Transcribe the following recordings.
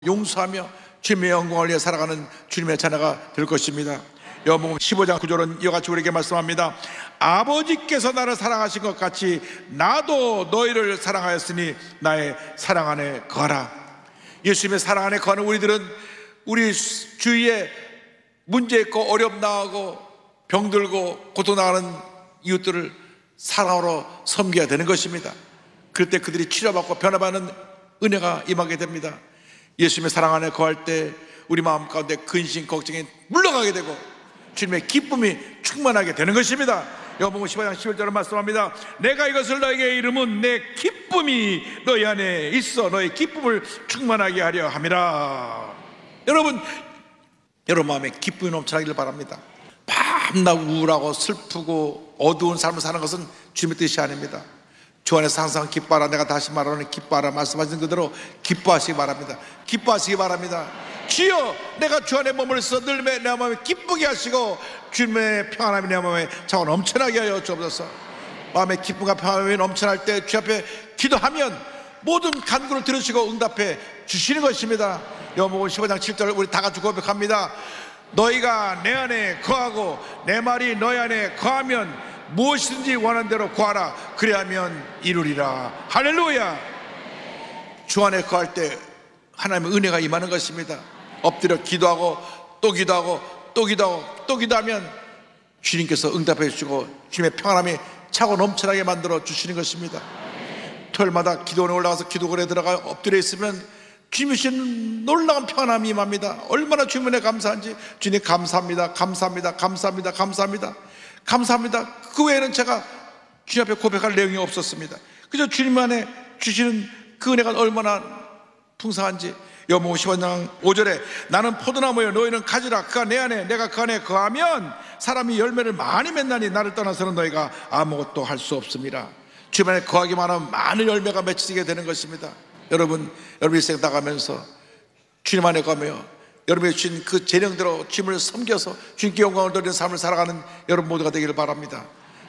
용서하며 주님의 영광을 위해 살아가는 주님의 자녀가 될 것입니다. 요한복음 15장 9절은 이와 같이 우리에게 말씀합니다. 아버지께서 나를 사랑하신 것 같이 나도 너희를 사랑하였으니 나의 사랑 안에 거하라. 예수님의 사랑 안에 거하는 우리들은 우리 주위에 문제 있고 어려움 당하고 병들고 고통당하는 이웃들을 사랑으로 섬겨야 되는 것입니다. 그럴 때 그들이 치료받고 변화받는 은혜가 임하게 됩니다. 예수님의 사랑 안에 거할 때 우리 마음 가운데 근심 걱정이 물러가게 되고 주님의 기쁨이 충만하게 되는 것입니다. 요한복음 15장 11절은 말씀합니다. 내가 이것을 너에게 이름은 내 기쁨이 너희 안에 있어 너의 기쁨을 충만하게 하려 함이라. 여러분 마음에 기쁨이 넘쳐나기를 바랍니다. 밤낮 우울하고 슬프고 어두운 삶을 사는 것은 주님의 뜻이 아닙니다. 주 안에서 항상 기뻐하라. 내가 다시 말하는 기뻐하라 말씀하신 그대로 기뻐하시기 바랍니다. 기뻐하시기 바랍니다. 주여 내가 주 안에 머물러서 늘 내 마음에 기쁘게 하시고 주님의 평안함이 내 마음에 차고 넘쳐나게 하여 주옵소서. 마음에 기쁨과 평안함이 넘쳐날 때 주 앞에 기도하면 모든 간구를 들으시고 응답해 주시는 것입니다. 요한복음 15장 7절 우리 다 같이 고백합니다. 너희가 내 안에 거하고 내 말이 너희 안에 거하면 무엇이든지 원하는 대로 구하라. 그래야면 이루리라. 할렐루야. 주 안에 거할 때 하나님의 은혜가 임하는 것입니다. 엎드려 기도하고 또 기도하고 또 기도하고 또 기도하면 주님께서 응답해 주시고 주님의 평안함이 차고 넘쳐나게 만들어 주시는 것입니다. 토요일마다 기도원에 올라가서 기도원에 들어가 엎드려 있으면 주님이 주시는 놀라운 평안함이 임합니다. 얼마나 주님에 감사한지. 주님 감사합니다. 감사합니다. 감사합니다. 감사합니다. 감사합니다. 그 외에는 제가 주님 앞에 고백할 내용이 없었습니다. 그저 주님 안에 주시는 그 은혜가 얼마나 풍성한지. 요한복음 15장 5절에 나는 포도나무여 너희는 가지라. 그가 내 안에 내가 그 안에 거하면 사람이 열매를 많이 맺나니 나를 떠나서는 너희가 아무것도 할 수 없습니다. 주님 안에 거하기만 하면 많은 열매가 맺히게 되는 것입니다. 여러분 일생 나가면서 주님 안에 거하며 여러분이 주신 그 재능대로 주님을 섬겨서 주님께 영광을 돌리는 삶을 살아가는 여러분 모두가 되기를 바랍니다.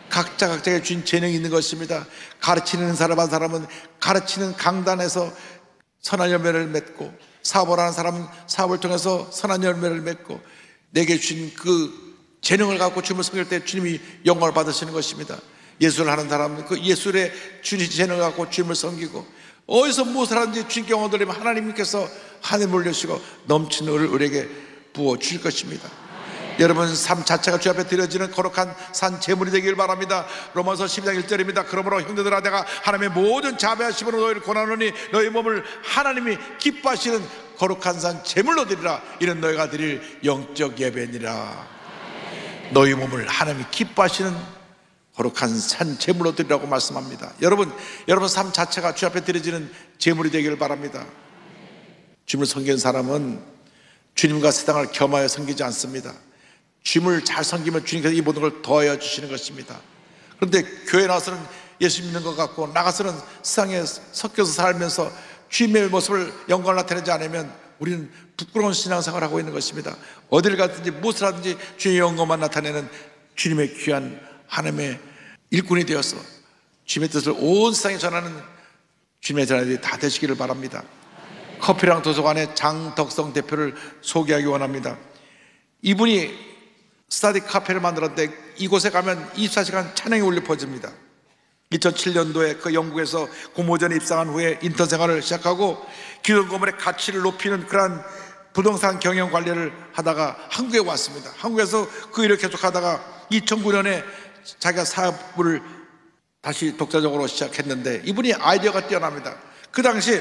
각자의 주신 재능이 있는 것입니다. 가르치는 사람은 가르치는 강단에서 선한 열매를 맺고, 사업을 하는 사람은 사업을 통해서 선한 열매를 맺고, 내게 주신 그 재능을 갖고 주님을 섬길 때 주님이 영광을 받으시는 것입니다. 예술을 하는 사람은 그 예술에 주신 재능을 갖고 주님을 섬기고, 어디서 무엇을 하든지 주님께 영광을 돌리면 하나님께서 하늘을 올려주시고 넘치는 은혜를 우리에게 부어주실 것입니다. 여러분 삶 자체가 주 앞에 드려지는 거룩한 산 제물이 되길 바랍니다. 로마서 12장 1절입니다. 그러므로 형제들아 내가 하나님의 모든 자비하심으로 너희를 권하노니 너희 몸을 하나님이 기뻐하시는 거룩한 산 제물로 드리라. 이는 너희가 드릴 영적 예배니라. 너희 몸을 하나님이 기뻐하시는 거룩한 산 제물로 드리라고 말씀합니다. 여러분 삶 자체가 주 앞에 드려지는 제물이 되기를 바랍니다. 주님을 섬기는 사람은 주님과 세상을 겸하여 섬기지 않습니다. 주님을 잘 섬기면 주님께서 이 모든 걸 더하여 주시는 것입니다. 그런데 교회 나와서는 예수 믿는 것 같고 나가서는 세상에 섞여서 살면서 주님의 모습을 영광을 나타내지 않으면 우리는 부끄러운 신앙생활을 하고 있는 것입니다. 어디를 가든지 무엇을 하든지 주님의 영광만 나타내는 주님의 귀한 하나님의 일꾼이 되어서 주님의 뜻을 온 세상에 전하는 주님의 자녀들이 다 되시기를 바랍니다. 커피랑 도서관의 장덕성 대표를 소개하기 원합니다. 이분이 스타디 카페를 만들었는데 이곳에 가면 24시간 찬양이 울려 퍼집니다. 2007년도에 그 영국에서 공모전에 입상한 후에 인턴 생활을 시작하고 기존 건물의 가치를 높이는 그러한 부동산 경영 관리를 하다가 한국에 왔습니다. 한국에서 그 일을 계속하다가 2009년에 자기가 사업을 다시 독자적으로 시작했는데 이분이 아이디어가 뛰어납니다. 그 당시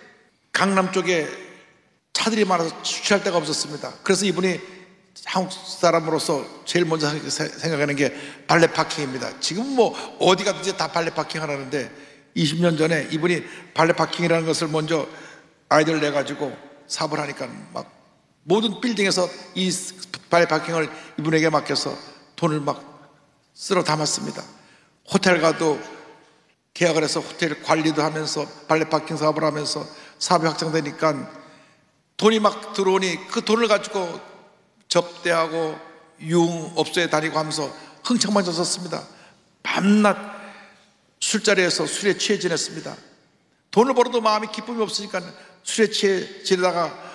강남 쪽에 차들이 많아서 주차할 데가 없었습니다. 그래서 이분이 한국 사람으로서 제일 먼저 생각하는 게 발레 파킹입니다. 지금 뭐 어디 가든지 다 발레 파킹 하라는데 20년 전에 이분이 발레 파킹이라는 것을 먼저 아이디어를 내가지고 사업을 하니까 막 모든 빌딩에서 이 발레 파킹을 이분에게 맡겨서 돈을 막 쓸어 담았습니다. 호텔 가도 계약을 해서 호텔 관리도 하면서 발레 파킹 사업을 하면서 사업이 확장되니까 돈이 막 들어오니 그 돈을 가지고 접대하고 유흥업소에 다니고 하면서 흥청망청 밤낮 술자리에서 술에 취해 지냈습니다. 돈을 벌어도 마음이 기쁨이 없으니까 술에 취해 지르다가